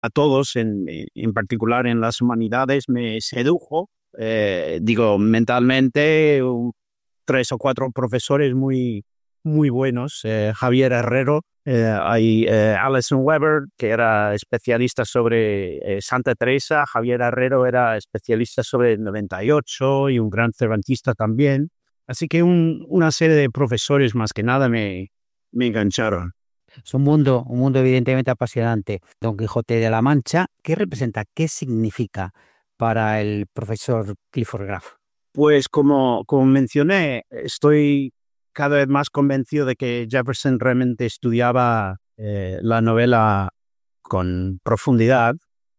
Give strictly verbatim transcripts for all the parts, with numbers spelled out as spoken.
a todos, en, en particular en las humanidades, me sedujo. Eh, digo, mentalmente, un- tres o cuatro profesores muy, muy buenos. Eh, Javier Herrero, eh, hay eh, Alison Weber, que era especialista sobre eh, Santa Teresa. Javier Herrero era especialista sobre el noventa y ocho y un gran cervantista también. Así que un- una serie de profesores más que nada me, me engancharon. Es un mundo, un mundo evidentemente apasionante. Don Quijote de la Mancha, ¿qué representa? ¿Qué significa para el profesor Clifford Graff? Pues como, como mencioné, estoy cada vez más convencido de que Jefferson realmente estudiaba eh, la novela con profundidad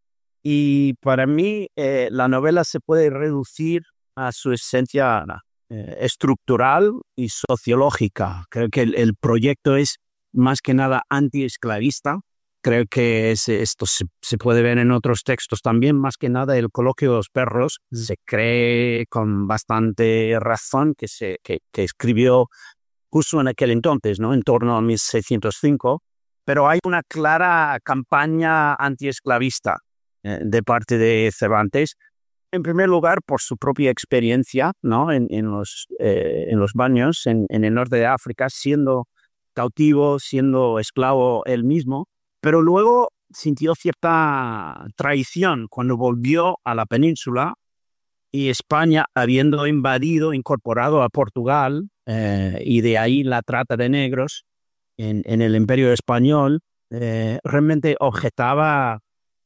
y para mí eh, la novela se puede reducir a su esencia eh, estructural y sociológica. Creo que el, el proyecto es más que nada antiesclavista. Creo que es- esto se, se puede ver en otros textos también. Más que nada el coloquio de los perros se cree con bastante razón que, se, que, que escribió justo en aquel entonces, ¿no? En torno a mil seiscientos cinco, pero hay una clara campaña antiesclavista eh, de parte de Cervantes. En primer lugar, por su propia experiencia, ¿no? En, en los, eh, en los baños en, en el norte de África, siendo cautivo, siendo esclavo él mismo, pero luego sintió cierta traición cuando volvió a la península y España, habiendo invadido, incorporado a Portugal, eh, y de ahí la trata de negros en, en el Imperio Español, eh, realmente objetaba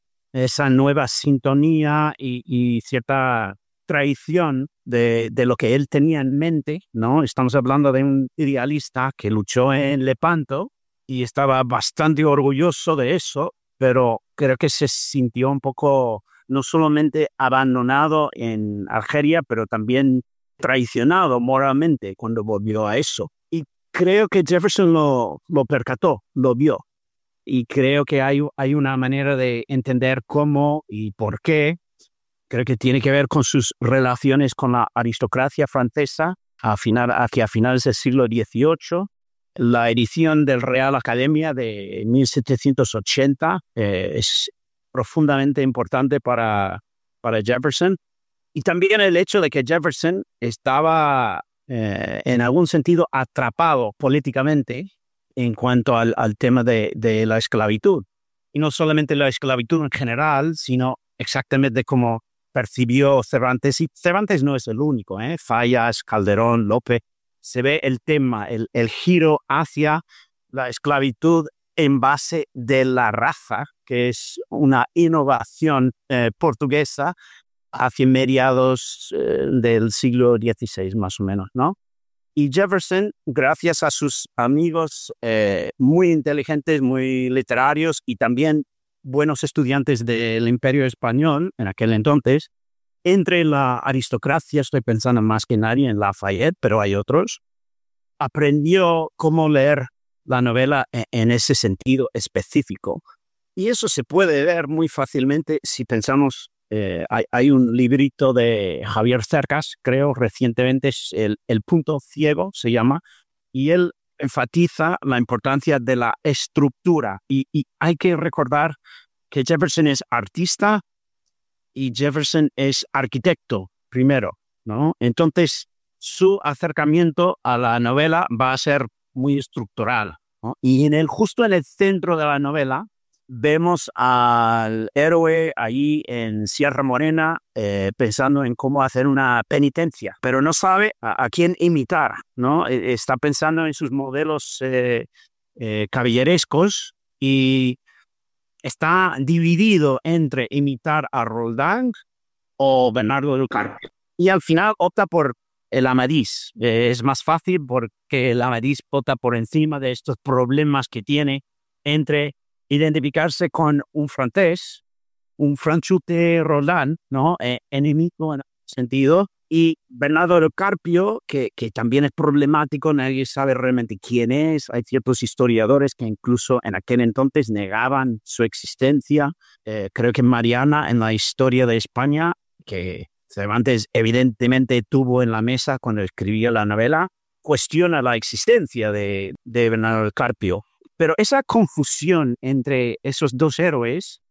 esa nueva sintonía y, y cierta traición de, de lo que él tenía en mente, ¿no? Estamos hablando de un idealista que luchó en Lepanto y estaba bastante orgulloso de eso, pero creo que se sintió un poco no solamente abandonado en Argelia, pero también traicionado moralmente cuando volvió a eso. Y creo que Jefferson lo, lo percató, lo vio. Y creo que hay, hay una manera de entender cómo y por qué. Creo que tiene que ver con sus relaciones con la aristocracia francesa a final, hacia finales del siglo dieciocho. La edición del Real Academia de mil setecientos ochenta eh, es profundamente importante para, para Jefferson. Y también el hecho de que Jefferson estaba eh, en algún sentido atrapado políticamente en cuanto al, al tema de, de la esclavitud. Y no solamente la esclavitud en general, sino exactamente como percibió Cervantes. Y Cervantes no es el único, ¿eh? Fallas, Calderón, Lope. Se ve el tema, el, el giro hacia la esclavitud en base de la raza, que es una innovación eh, portuguesa hacia mediados eh, del siglo dieciséis, más o menos, ¿no? Y Jefferson, gracias a sus amigos eh, muy inteligentes, muy literarios y también buenos estudiantes del Imperio Español en aquel entonces, entre la aristocracia, estoy pensando más que nadie en Lafayette, pero hay otros, aprendió cómo leer la novela en, en ese sentido específico. Y eso se puede ver muy fácilmente si pensamos, eh, hay, hay un librito de Javier Cercas, creo, recientemente, es el, el punto ciego, se llama, y él enfatiza la importancia de la estructura. Y, y hay que recordar que Jefferson es artista y Jefferson es arquitecto primero, ¿no? Entonces, su acercamiento a la novela va a ser muy estructural, ¿no? Y en el, justo en el centro de la novela vemos al héroe ahí en Sierra Morena eh, pensando en cómo hacer una penitencia, pero no sabe a, a quién imitar, ¿no? E- Está pensando en sus modelos eh, eh, caballerescos y está dividido entre imitar a Roldán o Bernardo del Carpio. Y al final opta por el Amadís. Eh, es más fácil porque el Amadís opta por encima de estos problemas que tiene entre identificarse con un francés, un franchute Roldán, ¿no? Eh, enemigo en ese sentido, y Bernardo del Carpio, que, que también es problemático, nadie sabe realmente quién es, hay ciertos historiadores que incluso en aquel entonces negaban su existencia. Eh, creo que Mariana, en la historia de España, que Cervantes evidentemente tuvo en la mesa cuando escribía la novela, cuestiona la existencia de, de Bernardo del Carpio. Pero esa confusión entre esos dos héroes